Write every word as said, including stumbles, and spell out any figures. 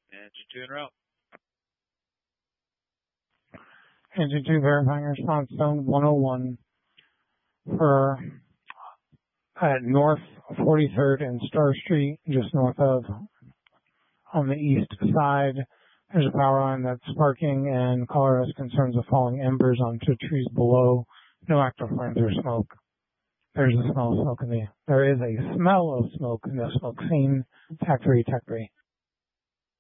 Engine two en route. Engine two verifying response zone one oh one for at North forty-third and Star Street, just north of, on the east side. There's a power line that's sparking, and caller has concerns of falling embers onto trees below. No active flames or smoke. There's a smell of smoke in the, there is a smell of smoke in the smoke scene. Tech three, Tech three.